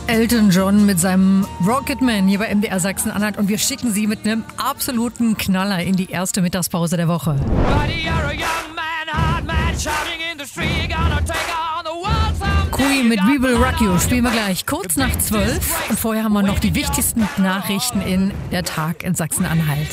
Elton John mit seinem Rocketman hier bei MDR Sachsen-Anhalt und wir schicken Sie mit einem absoluten Knaller in die erste Mittagspause der Woche. Queen mit We Will Rock You spielen wir gleich kurz nach 12 und vorher haben wir noch die wichtigsten Nachrichten in der Tag in Sachsen-Anhalt.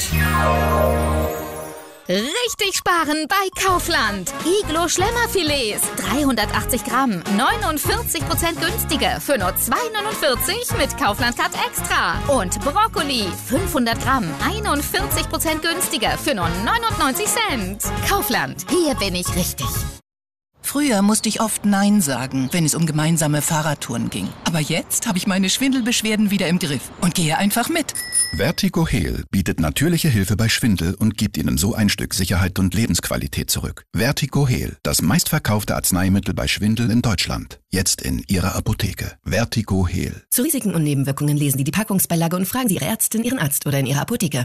Richtig sparen bei Kaufland. Iglo Schlemmerfilets, 380 Gramm, 49% günstiger für nur 2,49 mit Kaufland Cut Extra. Und Brokkoli, 500 Gramm, 41% günstiger für nur 99 Cent. Kaufland, hier bin ich richtig. Früher musste ich oft Nein sagen, wenn es um gemeinsame Fahrradtouren ging. Aber jetzt habe ich meine Schwindelbeschwerden wieder im Griff und gehe einfach mit. Vertigo Heal bietet natürliche Hilfe bei Schwindel und gibt Ihnen so ein Stück Sicherheit und Lebensqualität zurück. Vertigo Heal, das meistverkaufte Arzneimittel bei Schwindel in Deutschland. Jetzt in Ihrer Apotheke. Vertigo Heal. Zu Risiken und Nebenwirkungen lesen Sie die Packungsbeilage und fragen Sie Ihre Ärztin, Ihren Arzt oder in Ihrer Apotheke.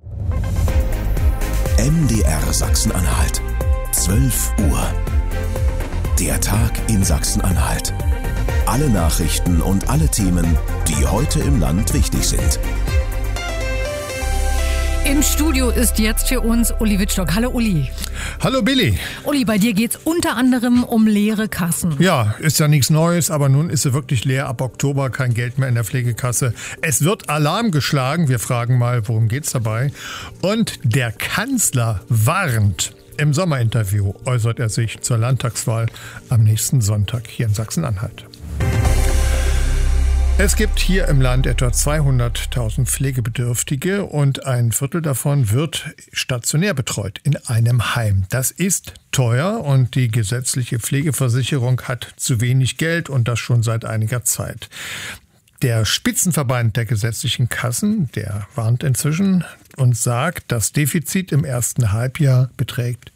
MDR Sachsen-Anhalt. 12 Uhr. Der Tag in Sachsen-Anhalt. Alle Nachrichten und alle Themen, die heute im Land wichtig sind. Im Studio ist jetzt für uns Uli Wittstock. Hallo Uli. Hallo Billy. Uli, bei dir geht's unter anderem um leere Kassen. Ja, ist ja nichts Neues, aber nun ist sie wirklich leer. Ab Oktober kein Geld mehr in der Pflegekasse. Es wird Alarm geschlagen. Wir fragen mal, worum geht's dabei? Und der Kanzler warnt. Im Sommerinterview äußert er sich zur Landtagswahl am nächsten Sonntag hier in Sachsen-Anhalt. Es gibt hier im Land etwa 200.000 Pflegebedürftige und ein Viertel davon wird stationär betreut in einem Heim. Das ist teuer und die gesetzliche Pflegeversicherung hat zu wenig Geld und das schon seit einiger Zeit. Der Spitzenverband der gesetzlichen Kassen, der warnt inzwischen und sagt, das Defizit im ersten Halbjahr beträgt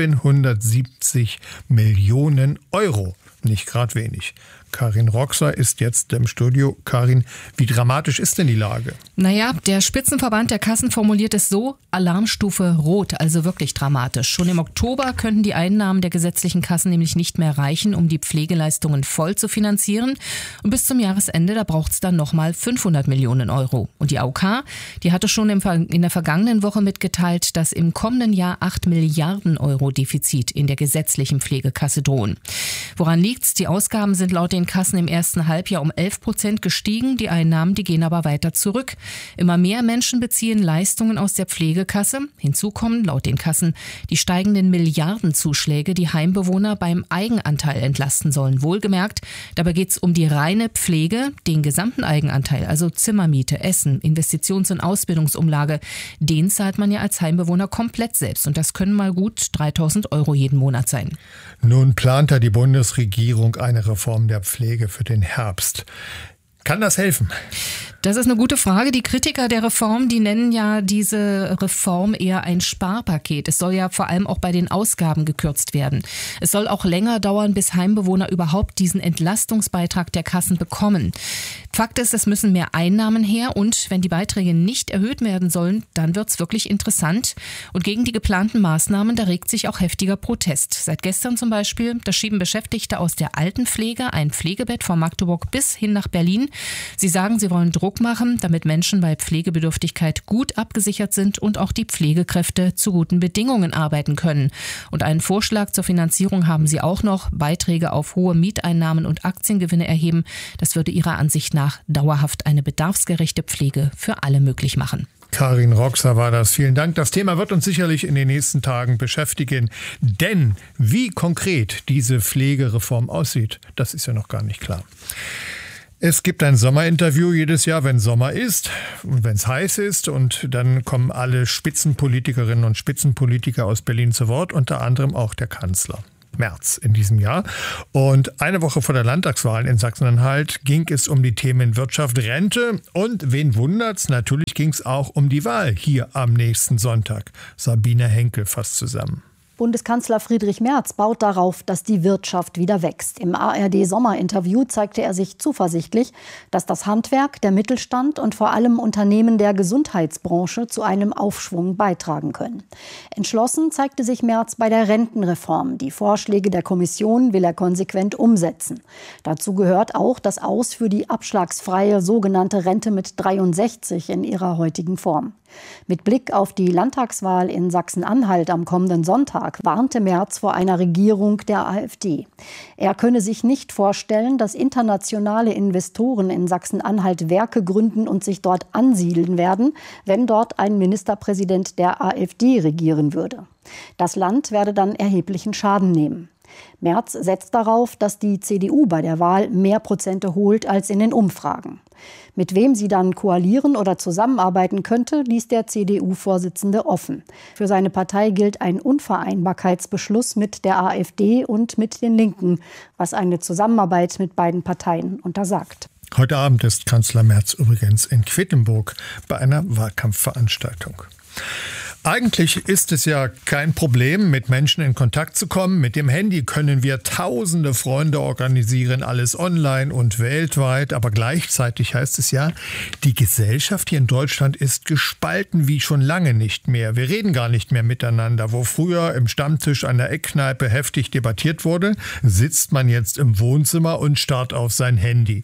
770 Millionen Euro. Nicht gerade wenig. Karin Roxer ist jetzt im Studio. Karin, wie dramatisch ist denn die Lage? Naja, der Spitzenverband der Kassen formuliert es so: Alarmstufe Rot, also wirklich dramatisch. Schon im Oktober könnten die Einnahmen der gesetzlichen Kassen nämlich nicht mehr reichen, um die Pflegeleistungen voll zu finanzieren. Und bis zum Jahresende, da braucht es dann nochmal 500 Millionen Euro. Und die AOK, die hatte schon in der vergangenen Woche mitgeteilt, dass im kommenden Jahr 8 Milliarden Euro Defizit in der gesetzlichen Pflegekasse drohen. Woran liegt's? Die Ausgaben sind laut den Kassen im ersten Halbjahr um 11% gestiegen. Die Einnahmen, die gehen aber weiter zurück. Immer mehr Menschen beziehen Leistungen aus der Pflegekasse. Hinzu kommen laut den Kassen die steigenden Milliardenzuschläge, die Heimbewohner beim Eigenanteil entlasten sollen. Wohlgemerkt, dabei geht es um die reine Pflege. Den gesamten Eigenanteil, also Zimmermiete, Essen, Investitions- und Ausbildungsumlage, den zahlt man ja als Heimbewohner komplett selbst. Und das können mal gut 3.000 Euro jeden Monat sein. Nun plant die Bundesregierung eine Reform der Pflege für den Herbst. Kann das helfen? Das ist eine gute Frage. Die Kritiker der Reform, die nennen ja diese Reform eher ein Sparpaket. Es soll ja vor allem auch bei den Ausgaben gekürzt werden. Es soll auch länger dauern, bis Heimbewohner überhaupt diesen Entlastungsbeitrag der Kassen bekommen. Fakt ist, es müssen mehr Einnahmen her und wenn die Beiträge nicht erhöht werden sollen, dann wird's wirklich interessant. Und gegen die geplanten Maßnahmen, da regt sich auch heftiger Protest. Seit gestern zum Beispiel, da schieben Beschäftigte aus der Altenpflege ein Pflegebett von Magdeburg bis hin nach Berlin. Sie sagen, sie wollen Druck machen, damit Menschen bei Pflegebedürftigkeit gut abgesichert sind und auch die Pflegekräfte zu guten Bedingungen arbeiten können. Und einen Vorschlag zur Finanzierung haben sie auch noch: Beiträge auf hohe Mieteinnahmen und Aktiengewinne erheben. Das würde ihrer Ansicht nach dauerhaft eine bedarfsgerechte Pflege für alle möglich machen. Karin Roxer war das. Vielen Dank. Das Thema wird uns sicherlich in den nächsten Tagen beschäftigen. Denn wie konkret diese Pflegereform aussieht, das ist ja noch gar nicht klar. Es gibt ein Sommerinterview jedes Jahr, wenn Sommer ist und wenn es heiß ist. Und dann kommen alle Spitzenpolitikerinnen und Spitzenpolitiker aus Berlin zu Wort, unter anderem auch der Kanzler. März in diesem Jahr. Und eine Woche vor der Landtagswahl in Sachsen-Anhalt ging es um die Themen Wirtschaft, Rente und, wen wundert's, natürlich ging es auch um die Wahl hier am nächsten Sonntag. Sabine Henkel fasst zusammen. Bundeskanzler Friedrich Merz baut darauf, dass die Wirtschaft wieder wächst. Im ARD-Sommerinterview zeigte er sich zuversichtlich, dass das Handwerk, der Mittelstand und vor allem Unternehmen der Gesundheitsbranche zu einem Aufschwung beitragen können. Entschlossen zeigte sich Merz bei der Rentenreform. Die Vorschläge der Kommission will er konsequent umsetzen. Dazu gehört auch das Aus für die abschlagsfreie sogenannte Rente mit 63 in ihrer heutigen Form. Mit Blick auf die Landtagswahl in Sachsen-Anhalt am kommenden Sonntag warnte Merz vor einer Regierung der AfD. Er könne sich nicht vorstellen, dass internationale Investoren in Sachsen-Anhalt Werke gründen und sich dort ansiedeln werden, wenn dort ein Ministerpräsident der AfD regieren würde. Das Land werde dann erheblichen Schaden nehmen. Merz setzt darauf, dass die CDU bei der Wahl mehr Prozente holt als in den Umfragen. Mit wem sie dann koalieren oder zusammenarbeiten könnte, ließ der CDU-Vorsitzende offen. Für seine Partei gilt ein Unvereinbarkeitsbeschluss mit der AfD und mit den Linken, was eine Zusammenarbeit mit beiden Parteien untersagt. Heute Abend ist Kanzler Merz übrigens in Quedlinburg bei einer Wahlkampfveranstaltung. Eigentlich ist es ja kein Problem, mit Menschen in Kontakt zu kommen. Mit dem Handy können wir tausende Freunde organisieren, alles online und weltweit. Aber gleichzeitig heißt es ja, die Gesellschaft hier in Deutschland ist gespalten wie schon lange nicht mehr. Wir reden gar nicht mehr miteinander. Wo früher im Stammtisch an der Eckkneipe heftig debattiert wurde, sitzt man jetzt im Wohnzimmer und starrt auf sein Handy.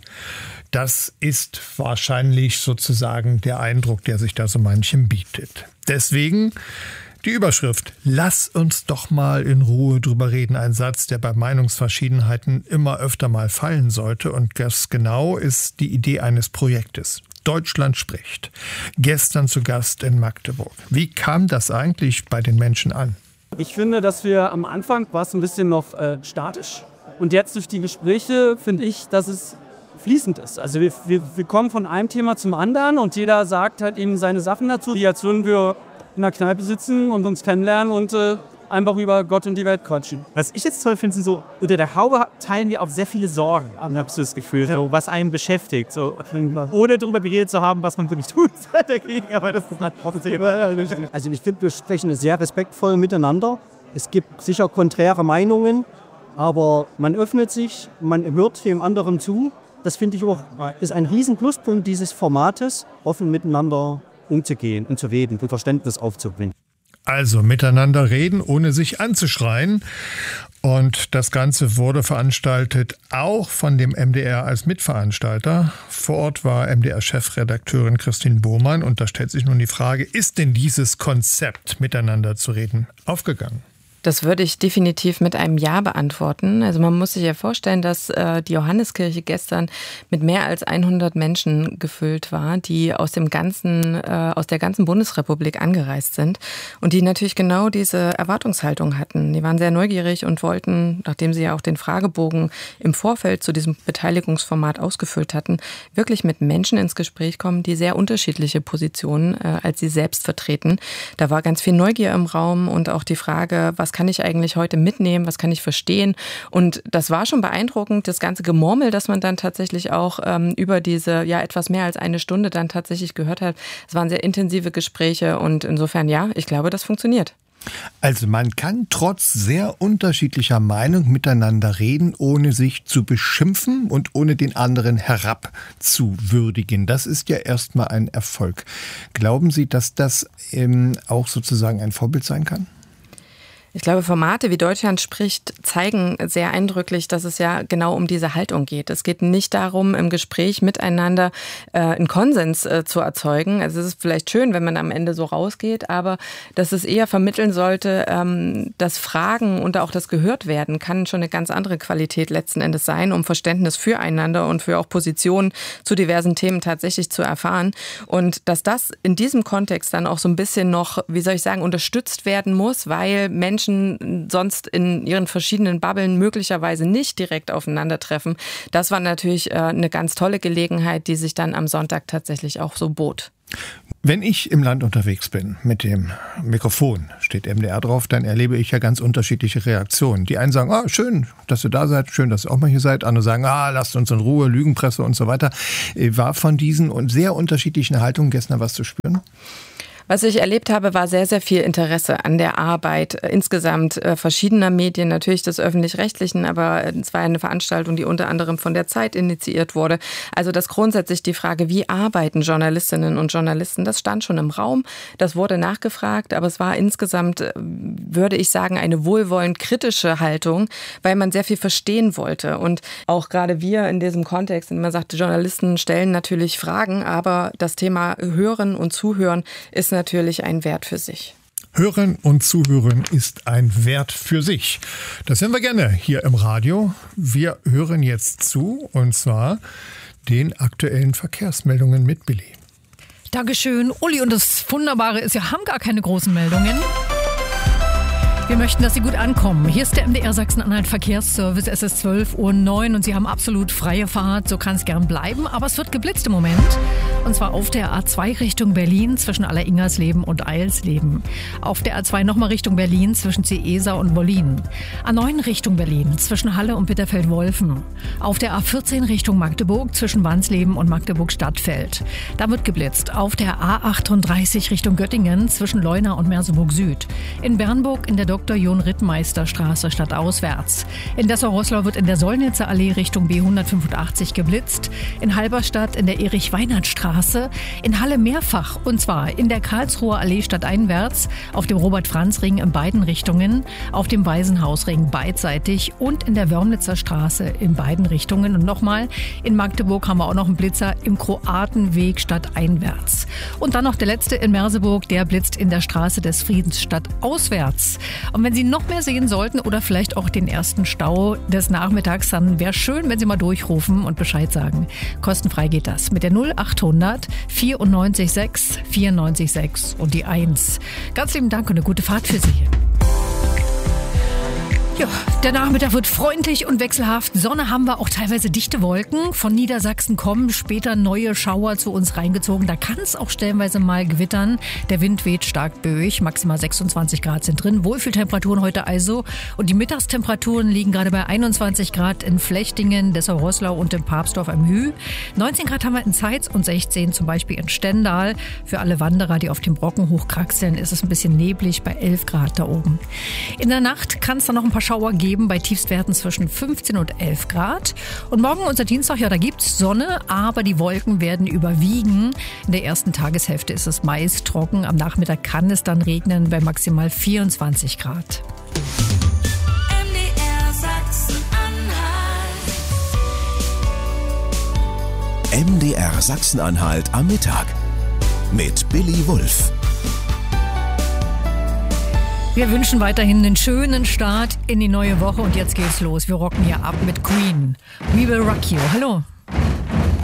Das ist wahrscheinlich sozusagen der Eindruck, der sich da so manchem bietet. Deswegen die Überschrift: Lass uns doch mal in Ruhe drüber reden. Ein Satz, der bei Meinungsverschiedenheiten immer öfter mal fallen sollte. Und das genau ist die Idee eines Projektes. Deutschland spricht. Gestern zu Gast in Magdeburg. Wie kam das eigentlich bei den Menschen an? Ich finde, dass wir am Anfang war es ein bisschen noch statisch. Und jetzt durch die Gespräche finde ich, dass es fließend ist. Also wir kommen von einem Thema zum anderen und jeder sagt halt eben seine Sachen dazu. Als würden wir in einer Kneipe sitzen und uns kennenlernen und einfach über Gott und die Welt quatschen. Was ich jetzt toll finde, sind so, unter der Haube teilen wir auch sehr viele Sorgen, habe ich das Gefühl, so, was einen beschäftigt. So, ohne darüber geredet zu haben, was man wirklich tut dagegen. Aber das ist trotzdem. Also ich finde, wir sprechen sehr respektvoll miteinander. Es gibt sicher konträre Meinungen, aber man öffnet sich, man hört dem anderen zu. Das finde ich auch, ist ein riesen Pluspunkt dieses Formates, offen miteinander umzugehen und zu reden und Verständnis aufzubringen. Also miteinander reden, ohne sich anzuschreien. Und das Ganze wurde veranstaltet auch von dem MDR als Mitveranstalter. Vor Ort war MDR-Chefredakteurin Christine Bohmann. Und da stellt sich nun die Frage, ist denn dieses Konzept, miteinander zu reden, aufgegangen? Das würde ich definitiv mit einem Ja beantworten. Also man muss sich ja vorstellen, dass die Johanneskirche gestern mit mehr als 100 Menschen gefüllt war, die aus der ganzen Bundesrepublik angereist sind und die natürlich genau diese Erwartungshaltung hatten. Die waren sehr neugierig und wollten, nachdem sie ja auch den Fragebogen im Vorfeld zu diesem Beteiligungsformat ausgefüllt hatten, wirklich mit Menschen ins Gespräch kommen, die sehr unterschiedliche Positionen als sie selbst vertreten. Da war ganz viel Neugier im Raum und auch die Frage, was kann ich eigentlich heute mitnehmen, was kann ich verstehen? Und das war schon beeindruckend, das ganze Gemurmel, das man dann tatsächlich auch über diese etwas mehr als eine Stunde dann tatsächlich gehört hat. Es waren sehr intensive Gespräche und insofern ich glaube, das funktioniert. Also man kann trotz sehr unterschiedlicher Meinung miteinander reden, ohne sich zu beschimpfen und ohne den anderen herabzuwürdigen. Das ist ja erstmal ein Erfolg. Glauben Sie, dass das auch sozusagen ein Vorbild sein kann? Ich glaube, Formate wie Deutschland spricht zeigen sehr eindrücklich, dass es ja genau um diese Haltung geht. Es geht nicht darum, im Gespräch miteinander einen Konsens zu erzeugen. Also es ist vielleicht schön, wenn man am Ende so rausgeht, aber dass es eher vermitteln sollte, das Fragen und auch das Gehörtwerden kann schon eine ganz andere Qualität letzten Endes sein, um Verständnis füreinander und für auch Positionen zu diversen Themen tatsächlich zu erfahren. Und dass das in diesem Kontext dann auch so ein bisschen noch, unterstützt werden muss, weil Menschen sonst in ihren verschiedenen Bubblen möglicherweise nicht direkt aufeinandertreffen. Das war natürlich eine ganz tolle Gelegenheit, die sich dann am Sonntag tatsächlich auch so bot. Wenn ich im Land unterwegs bin mit dem Mikrofon, steht MDR drauf, dann erlebe ich ja ganz unterschiedliche Reaktionen. Die einen sagen, schön, dass ihr da seid, schön, dass ihr auch mal hier seid. Andere sagen, lasst uns in Ruhe, Lügenpresse und so weiter. War von diesen sehr unterschiedlichen Haltungen gestern was zu spüren? Was ich erlebt habe, war sehr, sehr viel Interesse an der Arbeit insgesamt verschiedener Medien, natürlich des Öffentlich-Rechtlichen, aber es war eine Veranstaltung, die unter anderem von der Zeit initiiert wurde. Also dass grundsätzlich die Frage, wie arbeiten Journalistinnen und Journalisten, das stand schon im Raum, das wurde nachgefragt, aber es war insgesamt, würde ich sagen, eine wohlwollend kritische Haltung, weil man sehr viel verstehen wollte. Und auch gerade wir in diesem Kontext, man sagte, Journalisten stellen natürlich Fragen, aber das Thema Hören und Zuhören ist natürlich ein Wert für sich. Hören und Zuhören ist ein Wert für sich. Das hören wir gerne hier im Radio. Wir hören jetzt zu, und zwar den aktuellen Verkehrsmeldungen mit Billy. Dankeschön, Uli. Und das Wunderbare ist, wir haben gar keine großen Meldungen. Wir möchten, dass Sie gut ankommen. Hier ist der MDR Sachsen-Anhalt Verkehrsservice. Es ist 12:09 Uhr und Sie haben absolut freie Fahrt. So kann es gern bleiben, aber es wird geblitzt im Moment. Und zwar auf der A2 Richtung Berlin zwischen Alleringersleben und Eilsleben. Auf der A2 nochmal Richtung Berlin zwischen Ciesa und Wollin. A9 Richtung Berlin zwischen Halle und Bitterfeld-Wolfen. Auf der A14 Richtung Magdeburg zwischen Wansleben und Magdeburg-Stadtfeld. Da wird geblitzt. Auf der A38 Richtung Göttingen zwischen Leuna und Merseburg Süd. In Bernburg in der Dr. John-Rittmeister-Straße stadtauswärts. In Dessau-Roßlau wird in der Sollnitzer Allee Richtung B185 geblitzt. In Halberstadt in der Erich-Weinert-Straße. In Halle mehrfach. Und zwar in der Karlsruher Allee stadteinwärts, auf dem Robert-Franz-Ring in beiden Richtungen, auf dem Waisenhausring beidseitig und in der Wörmlitzer Straße in beiden Richtungen. Und nochmal, in Magdeburg haben wir auch noch einen Blitzer im Kroatenweg stadteinwärts. Und dann noch der letzte in Merseburg, der blitzt in der Straße des Friedens stadtauswärts. Und wenn Sie noch mehr sehen sollten oder vielleicht auch den ersten Stau des Nachmittags, dann wäre schön, wenn Sie mal durchrufen und Bescheid sagen. Kostenfrei geht das mit der 0800 94 6 94 6 und die 1. Ganz lieben Dank und eine gute Fahrt für Sie. Ja, der Nachmittag wird freundlich und wechselhaft. Sonne haben wir, auch teilweise dichte Wolken. Von Niedersachsen kommen später neue Schauer zu uns reingezogen. Da kann es auch stellenweise mal gewittern. Der Wind weht stark böig. Maximal 26 Grad sind drin. Wohlfühltemperaturen heute also. Und die Mittagstemperaturen liegen gerade bei 21 Grad in Flechtingen, Dessau-Roßlau und in Papsdorf am Hüh. 19 Grad haben wir in Zeitz und 16 zum Beispiel in Stendal. Für alle Wanderer, die auf dem Brocken hochkraxeln, ist es ein bisschen neblig bei 11 Grad da oben. In der Nacht kann es dann noch ein paar Schauer geben bei Tiefstwerten zwischen 15 und 11 Grad. Und morgen, unser Dienstag, ja, da gibt's Sonne, aber die Wolken werden überwiegen. In der ersten Tageshälfte ist es meist trocken. Am Nachmittag kann es dann regnen bei maximal 24 Grad. MDR Sachsen-Anhalt am Mittag mit Billy Wulff. Wir wünschen weiterhin einen schönen Start in die neue Woche und jetzt geht's los. Wir rocken hier ab mit Queen. We Will Rock You. Hallo.